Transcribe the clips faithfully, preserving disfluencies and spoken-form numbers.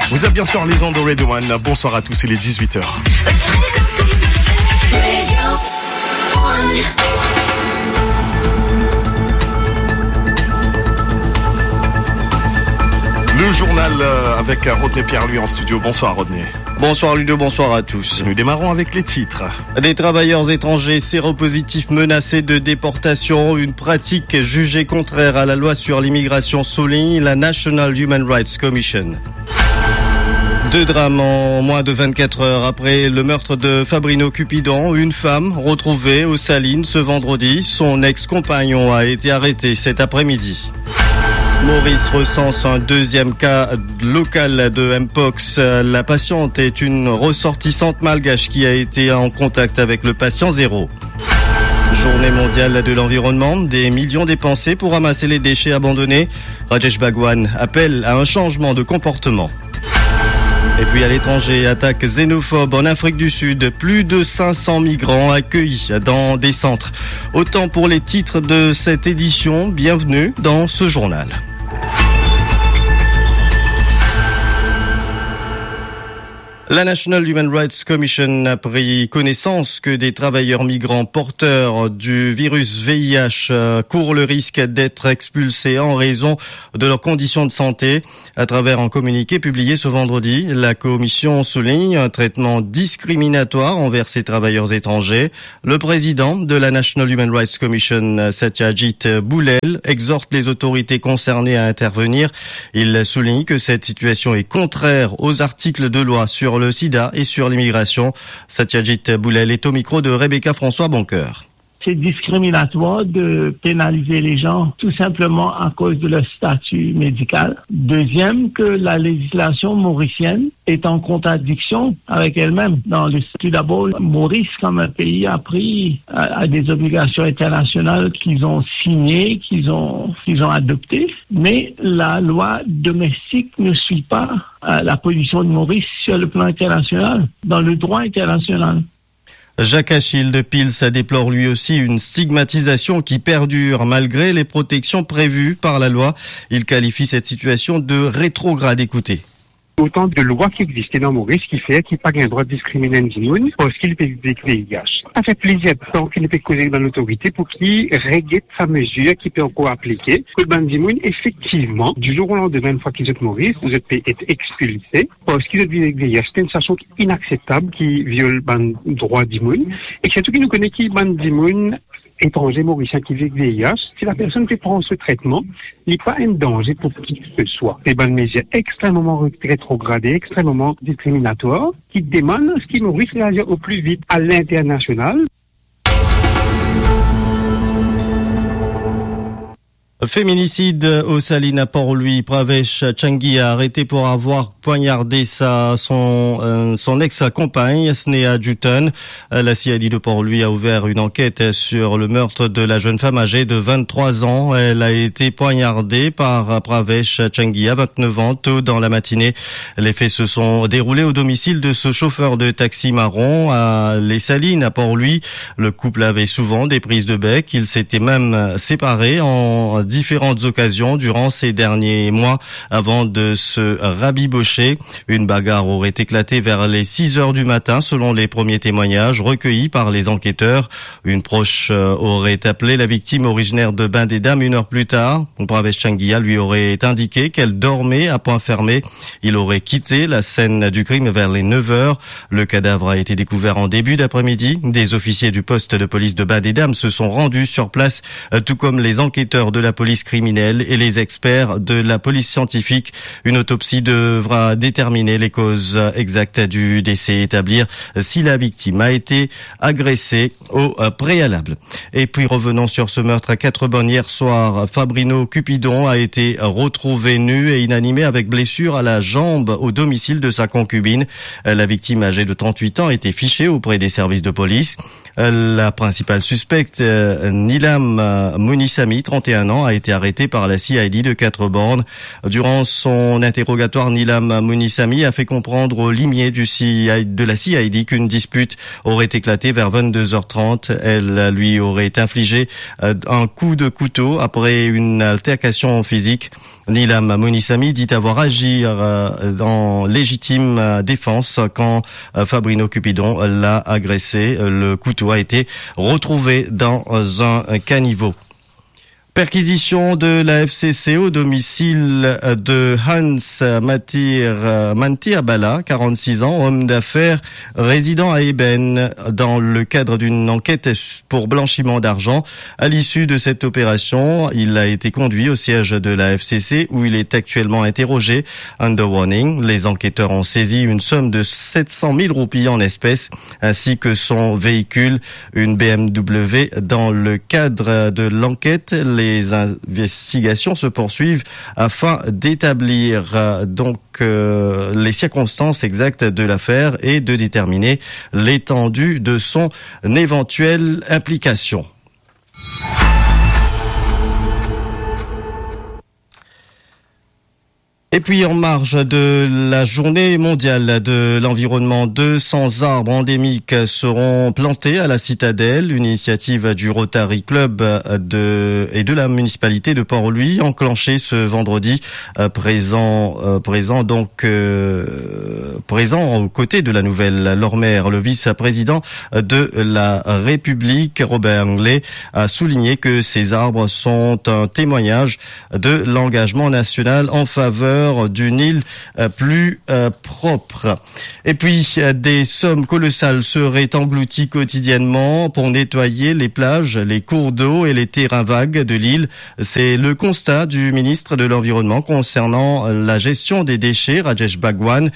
Vous êtes bien sûr les ondes de Radio One. Bonsoir à tous, il est dix-huit heures. Le journal avec Rodney Pierre-Louis en studio. Bonsoir Rodney. Bonsoir Ludo, bonsoir à tous. Nous démarrons avec les titres. Des travailleurs étrangers séropositifs menacés de déportation, une pratique jugée contraire à la loi sur l'immigration, souligne la National Human Rights Commission. Deux drames en moins de vingt-quatre heures après le meurtre de Fabrino Cupidon. Une femme retrouvée aux Salines ce vendredi. Son ex-compagnon a été arrêté cet après-midi. Maurice recense un deuxième cas local de Mpox. La patiente est une ressortissante malgache qui a été en contact avec le patient zéro. Journée mondiale de l'environnement, des millions dépensés pour ramasser les déchets abandonnés. Rajesh Bhagwan appelle à un changement de comportement. Et puis à l'étranger, attaque xénophobe en Afrique du Sud. Plus de cinq cents migrants accueillis dans des centres. Autant pour les titres de cette édition. Bienvenue dans ce journal. La National Human Rights Commission a pris connaissance que des travailleurs migrants porteurs du virus V I H courent le risque d'être expulsés en raison de leurs conditions de santé. À travers un communiqué publié ce vendredi, la commission souligne un traitement discriminatoire envers ces travailleurs étrangers. Le président de la National Human Rights Commission, Satyajit Boulel, exhorte les autorités concernées à intervenir. Il souligne que cette situation est contraire aux articles de loi sur le sida et sur l'immigration. Satyajit Boulel est au micro de Rebecca François Boncoeur. C'est discriminatoire de pénaliser les gens tout simplement à cause de leur statut médical. Deuxième, que la législation mauricienne est en contradiction avec elle-même. Dans le tout d'abord, Maurice, comme un pays, a pris à, à des obligations internationales qu'ils ont signées, qu'ils ont, qu'ils ont adoptées, mais la loi domestique ne suit pas euh, la position de Maurice sur le plan international, dans le droit international. Jacques Achille de Pils déplore lui aussi une stigmatisation qui perdure malgré les protections prévues par la loi. Il qualifie cette situation de rétrograde. Écoutez. Autant de lois qui existaient dans Maurice qui fait qu'il n'y a pas un droit de discriminer un Dimoun parce qu'il peut V I H. Ça fait plaisir tant qu'il peut causer dans l'autorité pour qu'il règle sa mesure qui peut encore appliquer. Que le ban Dimoun, effectivement, du jour au lendemain, une fois qu'ils sont Maurice, vous êtes être expulsé parce qu'ils ont V I H. C'est une situation inacceptable qui viole le droit Dimoun et surtout qui nous connaît qui ban Dimoun étranger mauricien qui vit avec V I H, si la personne qui prend ce traitement n'est pas un danger pour qui que ce soit. C'est une mesure extrêmement rétrogradée, extrêmement discriminatoire, qui demande ce qui Maurice réagir au plus vite à l'international. Féminicide au Salines à Port-Louis. Pravesh Changia arrêté pour avoir poignardé sa, son, euh, son ex-compagne, Sneha Jutton. La C I D de Port-Louis a ouvert une enquête sur le meurtre de la jeune femme âgée de vingt-trois ans. Elle a été poignardée par Pravesh Changia, vingt-neuf ans, tôt dans la matinée. Les faits se sont déroulés au domicile de ce chauffeur de taxi marron à Les Salines à Port-Louis. Le couple avait souvent des prises de bec. Ils s'étaient même séparés en différentes occasions durant ces derniers mois avant de se rabibocher. Une bagarre aurait éclaté vers les six heures du matin selon les premiers témoignages recueillis par les enquêteurs. Une proche aurait appelé la victime originaire de Bain des Dames une heure plus tard. Pravesh Changia lui aurait indiqué qu'elle dormait à point fermé. Il aurait quitté la scène du crime vers les neuf heures. Le cadavre a été découvert en début d'après-midi. Des officiers du poste de police de Bain des Dames se sont rendus sur place, tout comme les enquêteurs de la police criminelle et les experts de la police scientifique. Une autopsie devra déterminer les causes exactes du décès et établir si la victime a été agressée au préalable. Et puis revenons sur ce meurtre à Quatre-Bonnes hier soir. Fabrino Cupidon a été retrouvé nu et inanimé avec blessure à la jambe au domicile de sa concubine. La victime âgée de trente-huit ans était fichée auprès des services de police. La principale suspecte, Nilam Mounissami, trente et un ans, a été arrêté par la C I D de Quatre-Bornes. Durant son interrogatoire, Nilam Monisami a fait comprendre aux limiers du C I, de la C I D qu'une dispute aurait éclaté vers vingt-deux heures trente. Elle lui aurait infligé un coup de couteau après une altercation physique. Nilam Monisami dit avoir agi en légitime défense quand Fabrino Cupidon l'a agressé. Le couteau a été retrouvé dans un caniveau. Perquisition de la F C C au domicile de Hans Matir, Mantir Bala, quarante-six ans, homme d'affaires résident à Eben, dans le cadre d'une enquête pour blanchiment d'argent. À l'issue de cette opération, il a été conduit au siège de la F C C où il est actuellement interrogé under warning. Les enquêteurs ont saisi une somme de sept cent mille roupies en espèces ainsi que son véhicule, une B M W. Dans le cadre de l'enquête, les Les investigations se poursuivent afin d'établir euh, donc euh, les circonstances exactes de l'affaire et de déterminer l'étendue de son éventuelle implication. Et puis en marge de la journée mondiale de l'environnement, deux cents arbres endémiques seront plantés à la Citadelle, une initiative du Rotary Club de, et de la municipalité de Port-Louis, enclenchée ce vendredi, euh, présent, euh, présent donc euh, présent aux côtés de la nouvelle Lormer. Le vice-président de la République, Robert Anglais, a souligné que ces arbres sont un témoignage de l'engagement national en faveur d'une île plus euh, propre. Et puis, des sommes colossales seraient englouties quotidiennement pour nettoyer les plages, les cours d'eau et les terrains vagues de l'île. C'est le constat du ministre de l'Environnement concernant la gestion des déchets, Rajesh Bhagwan.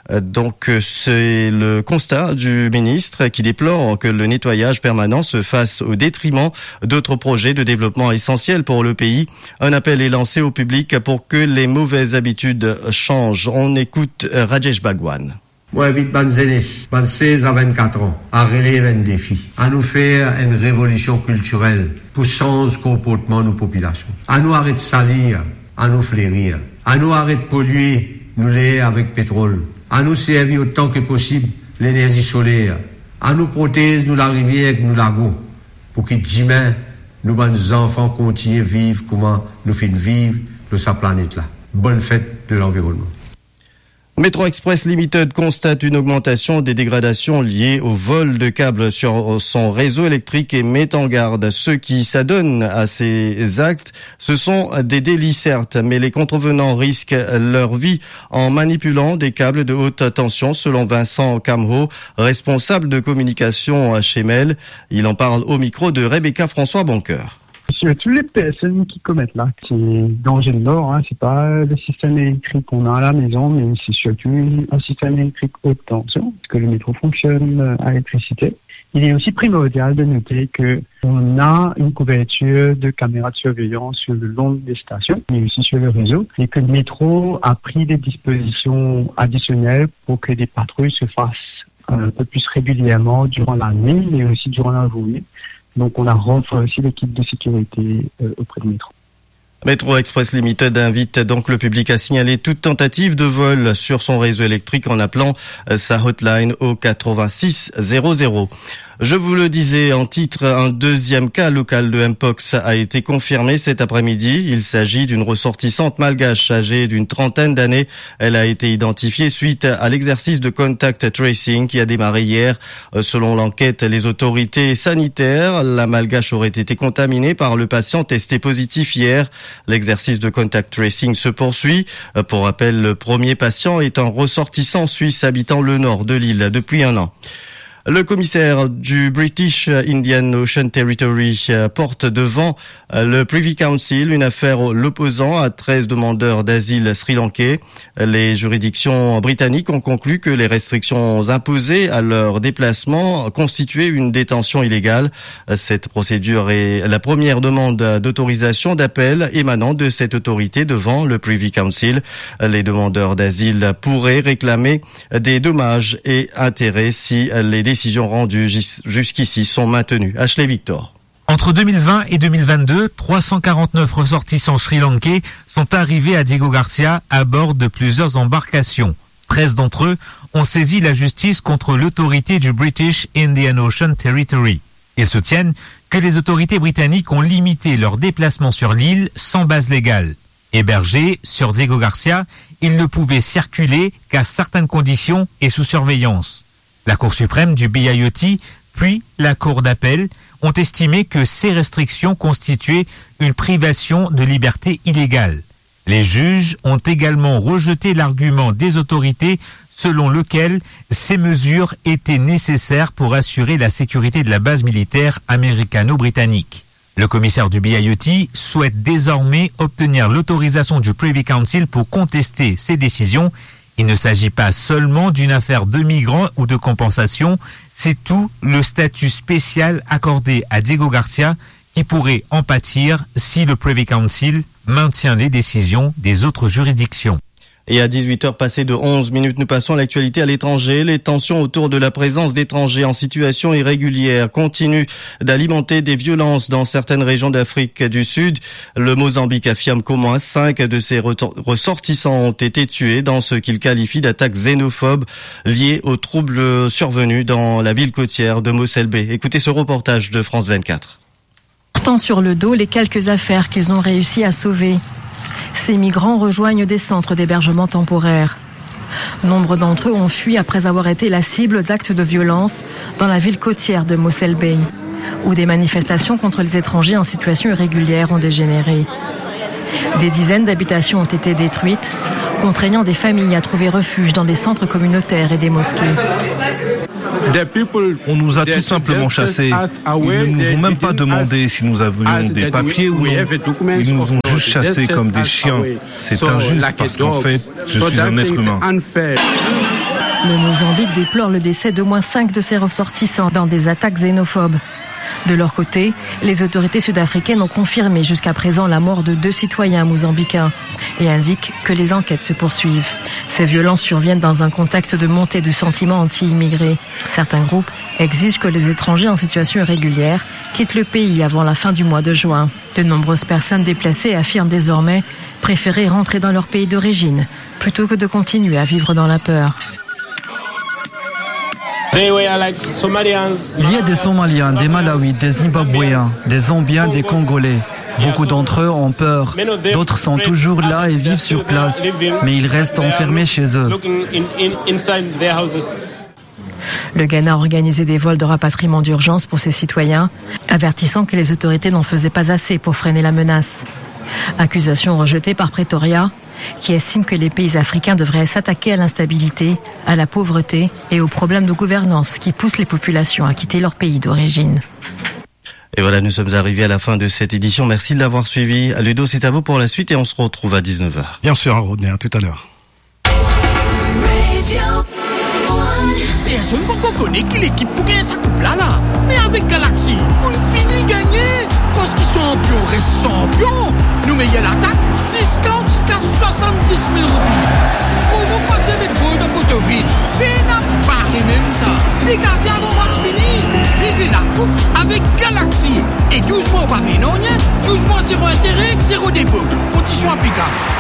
Donc c'est le constat du ministre qui déplore que le nettoyage permanent se fasse au détriment d'autres projets de développement essentiels pour le pays. Un appel est lancé au public pour que les mauvaises habitudes changent. On écoute Rajesh Bhagwan. Moi, vite, ban zéné, ban seize à vingt-quatre ans, à relever un défi, à nous faire une révolution culturelle pour changer le comportement de nos populations, à nous arrêter de salir, à nous flérir, à nous arrêter de polluer, nous les avec pétrole, à nous servir autant que possible l'énergie solaire, à nous protéger nous la rivière que nous lagons, pour que demain, nous, nos enfants, continuent à vivre comment nous faisons vivre de sa planète-là. Bonne fête de l'environnement. Metro Express Limited constate une augmentation des dégradations liées au vol de câbles sur son réseau électrique et met en garde ceux qui s'adonnent à ces actes. Ce sont des délits certes, mais les contrevenants risquent leur vie en manipulant des câbles de haute tension, selon Vincent Camho, responsable de communication chez M E L. Il en parle au micro de Rebecca François Boncoeur. Sur toutes les personnes qui commettent là, c'est danger de mort, hein. C'est pas le système électrique qu'on a à la maison, mais c'est surtout un système électrique haute tension, parce que le métro fonctionne à l'électricité. Il est aussi primordial de noter que on a une couverture de caméras de surveillance sur le long des stations, mais aussi sur le réseau, et que le métro a pris des dispositions additionnelles pour que des patrouilles se fassent un peu plus régulièrement durant la nuit, mais aussi durant la journée. Donc on a renforcé aussi l'équipe de sécurité euh, auprès du métro. Metro Express Limited invite donc le public à signaler toute tentative de vol sur son réseau électrique en appelant sa hotline au quatre-vingt-six zéro zéro. Je vous le disais en titre, un deuxième cas local de Mpox a été confirmé cet après-midi. Il s'agit d'une ressortissante malgache âgée d'une trentaine d'années. Elle a été identifiée suite à l'exercice de contact tracing qui a démarré hier. Selon l'enquête, les autorités sanitaires, la malgache aurait été contaminée par le patient testé positif hier. L'exercice de contact tracing se poursuit. Pour rappel, le premier patient est un ressortissant suisse habitant le nord de l'île depuis un an. Le commissaire du British Indian Ocean Territory porte devant le Privy Council une affaire l'opposant à treize demandeurs d'asile sri-lankais. Les juridictions britanniques ont conclu que les restrictions imposées à leur déplacement constituaient une détention illégale. Cette procédure est la première demande d'autorisation d'appel émanant de cette autorité devant le Privy Council. Les demandeurs d'asile pourraient réclamer des dommages et intérêts si les décisions rendues jusqu'ici sont maintenues. Ashley Victor. Entre deux mille vingt et deux mille vingt-deux, trois cent quarante-neuf ressortissants sri-lankais sont arrivés à Diego Garcia à bord de plusieurs embarcations. treize d'entre eux ont saisi la justice contre l'autorité du British Indian Ocean Territory. Ils soutiennent que les autorités britanniques ont limité leur déplacement sur l'île sans base légale. Hébergés sur Diego Garcia, ils ne pouvaient circuler qu'à certaines conditions et sous surveillance. La Cour suprême du B I O T, puis la Cour d'appel, ont estimé que ces restrictions constituaient une privation de liberté illégale. Les juges ont également rejeté l'argument des autorités selon lequel ces mesures étaient nécessaires pour assurer la sécurité de la base militaire américano-britannique. Le commissaire du B I O T souhaite désormais obtenir l'autorisation du Privy Council pour contester ces décisions. Il ne s'agit pas seulement d'une affaire de migrants ou de compensation, c'est tout le statut spécial accordé à Diego Garcia qui pourrait en pâtir si le Privy Council maintient les décisions des autres juridictions. Et à dix-huit heures passées de onze minutes, nous passons à l'actualité à l'étranger. Les tensions autour de la présence d'étrangers en situation irrégulière continuent d'alimenter des violences dans certaines régions d'Afrique du Sud. Le Mozambique affirme qu'au moins cinq de ses ressortissants ont été tués dans ce qu'il qualifie d'attaques xénophobes liées aux troubles survenus dans la ville côtière de Mossel Bay. Écoutez ce reportage de France vingt-quatre. Portant sur le dos les quelques affaires qu'ils ont réussi à sauver. Ces migrants rejoignent des centres d'hébergement temporaires. Nombre d'entre eux ont fui après avoir été la cible d'actes de violence dans la ville côtière de Mossel Bay, où des manifestations contre les étrangers en situation irrégulière ont dégénéré. Des dizaines d'habitations ont été détruites, contraignant des familles à trouver refuge dans des centres communautaires et des mosquées. On nous a tout simplement chassés. Ils ne nous ont même pas demandé si nous avions des papiers ou non. Ils nous ont juste chassés comme des chiens. C'est injuste parce qu'en fait, je suis un être humain. Le Mozambique déplore le décès d'au moins cinq de ses ressortissants dans des attaques xénophobes. De leur côté, les autorités sud-africaines ont confirmé jusqu'à présent la mort de deux citoyens mozambicains et indiquent que les enquêtes se poursuivent. Ces violences surviennent dans un contexte de montée du sentiment anti-immigré. Certains groupes exigent que les étrangers en situation irrégulière quittent le pays avant la fin du mois de juin. De nombreuses personnes déplacées affirment désormais préférer rentrer dans leur pays d'origine plutôt que de continuer à vivre dans la peur. Il y a des Somaliens, des Malawites, des Zimbabwéens, des Zambiens, des Congolais. Beaucoup d'entre eux ont peur. D'autres sont toujours là et vivent sur place, mais ils restent enfermés chez eux. Le Ghana a organisé des vols de rapatriement d'urgence pour ses citoyens, avertissant que les autorités n'en faisaient pas assez pour freiner la menace. Accusation rejetée par Pretoria, qui estime que les pays africains devraient s'attaquer à l'instabilité, à la pauvreté et aux problèmes de gouvernance qui poussent les populations à quitter leur pays d'origine. Et voilà, nous sommes arrivés à la fin de cette édition. Merci de l'avoir suivi. Ludo, c'est à vous pour la suite et on se retrouve à dix-neuf heures. Bien sûr, Rodney, à tout à l'heure. Personne ne connaît qui l'équipe pour gagner sa coupe là, là. Mais avec Galaxy, on finit gagner. Parce qu'ils sont champions, restent champions. Nous meilleurs l'attaque, discount jusqu'à soixante-dix mille roupies. Pour nous, pas de gold de Potoville. Mais n'a pas même ça. Dégagez avant match fini. Vivez la coupe avec Galaxy. Et douze mois au Paris, non? douze mois, zéro intérêt, zéro dépôt. Conditions applicables.